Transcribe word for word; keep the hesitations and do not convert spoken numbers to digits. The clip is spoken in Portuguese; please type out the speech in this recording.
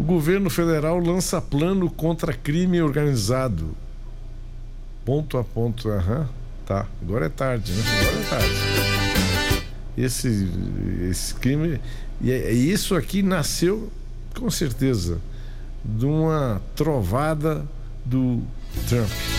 governo federal lança plano contra crime organizado. Ponto a ponto, aham. Uhum. Tá, agora é tarde, né? Agora é tarde. Esse, esse crime. E é, isso aqui nasceu, com certeza, de uma trovada do Trump.